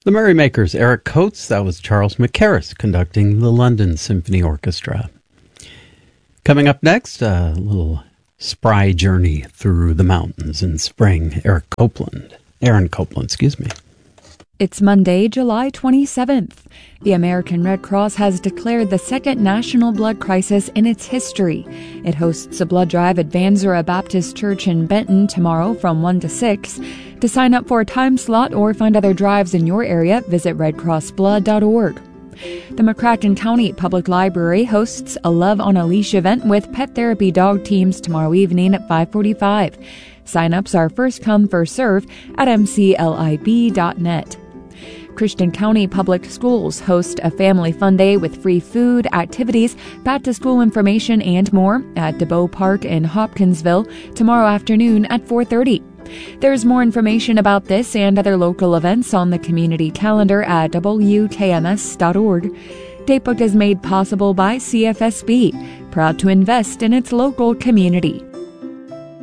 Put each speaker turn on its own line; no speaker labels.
The Merrymakers, Eric Coates. That was Charles McCarris conducting the London Symphony Orchestra. Coming up next, a little spry journey through the mountains in spring. Aaron Copland, excuse me.
It's Monday, July 27th. The American Red Cross has declared the second national blood crisis in its history. It hosts a blood drive at Vanzura Baptist Church in Benton tomorrow from 1 to 6. To sign up for a time slot or find other drives in your area, visit redcrossblood.org. The McCracken County Public Library hosts a Love on a Leash event with pet therapy dog teams tomorrow evening at 5:45. Sign-ups are first come, first serve at mclib.net. Christian County Public Schools host a family fun day with free food, activities, back-to-school information, and more at DeBow Park in Hopkinsville tomorrow afternoon at 4:30. There's more information about this and other local events on the community calendar at wkms.org. Datebook is made possible by CFSB, proud to invest in its local community.